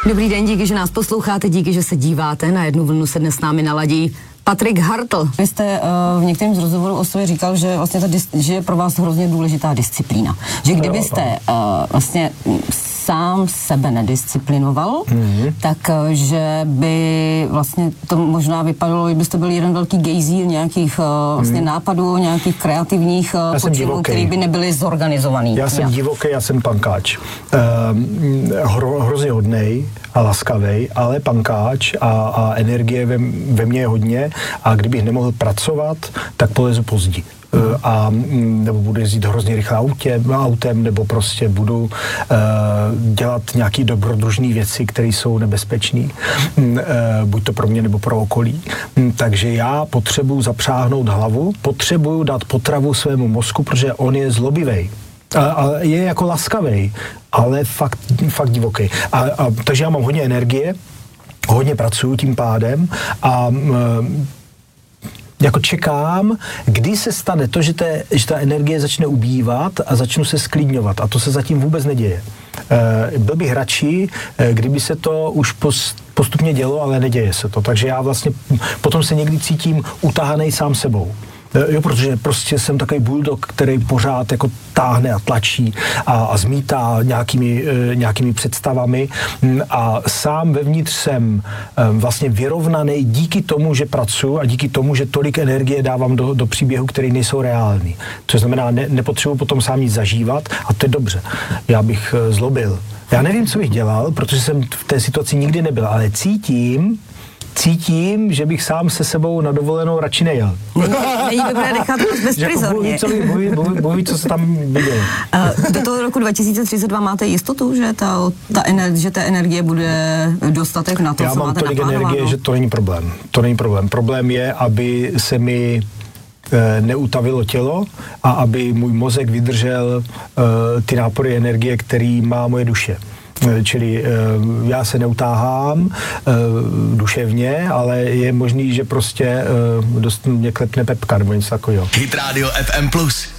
Dobrý den, díky, že nás posloucháte, díky, že se díváte. Na jednu vlnu se dnes s námi naladí Patrik Hartl. Vy jste v některém z rozhovorů o sobě říkal, že vlastně že je pro vás hrozně důležitá disciplína. Že kdybyste vlastně sám sebe nedisciplinoval, tak že by vlastně to možná vypadalo, kdybyste byl jeden velký gejzír nějakých vlastně nápadů, nějakých kreativních počinů, které by nebyly zorganizovaný. Já jsem divoký, já jsem pankáč. Hrozně hodnej a laskavej, ale pankáč a energie ve mně je hodně a kdybych nemohl pracovat, tak polezu pozdě. Nebo budu jezdit hrozně rychle autem, nebo prostě budu dělat nějaké dobrodružné věci, které jsou nebezpečné, buď to pro mě, nebo pro okolí. Takže já potřebuji zapřáhnout hlavu, potřebuju dát potravu svému mozku, protože on je zlobivej. A je jako laskavej, ale fakt divoký. Takže já mám hodně energie, hodně pracuju tím pádem a jako čekám, kdy se stane to, že ta energie začne ubývat a začnu se sklidňovat. A to se zatím vůbec neděje. Byl bych radši, kdyby se to už postupně dělo, ale neděje se to. Takže já vlastně potom se někdy cítím utahanej sám sebou. Jo, protože prostě jsem takový bulldog, který pořád jako táhne a tlačí a zmítá nějakými představami a sám vevnitř jsem vlastně vyrovnaný díky tomu, že pracuji a díky tomu, že tolik energie dávám do příběhu, který nejsou reální. To znamená, nepotřebuji potom sám nic zažívat a to je dobře. Já bych zlobil. Já nevím, co bych dělal, protože jsem v té situaci nikdy nebyl, ale cítím, že bych sám se sebou na dovolenou radši nejel. Není dobré nechat to bezprizorně. Bůh ví, co se tam viděl. Do toho roku 2032 máte jistotu, že že té energie bude dostatek na to, já co máte naplánováno? Já mám tolik energie, že to není problém. To není problém. Problém je, aby se mi neutavilo tělo a aby můj mozek vydržel ty nápory energie, který má moje duše. Čili já se neutáhám duševně, ale je možný, že prostě mě klepne pepka nebo něco takového. Hit Radio FM+.